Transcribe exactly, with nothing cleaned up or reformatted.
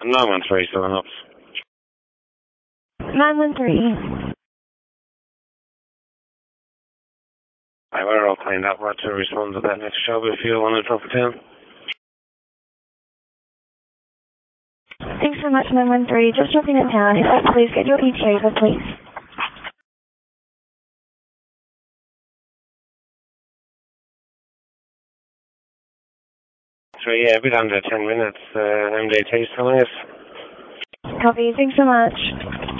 nine one three, seven ups. nine one three. I we're all cleaned up. We're to respond to that next job if you want to drop it down. Thanks so much, nine one three. Just jumping in town. If I please get your E T A, please. So yeah, a bit under ten minutes. Uh, M D T's telling us. Copy. Thanks so much.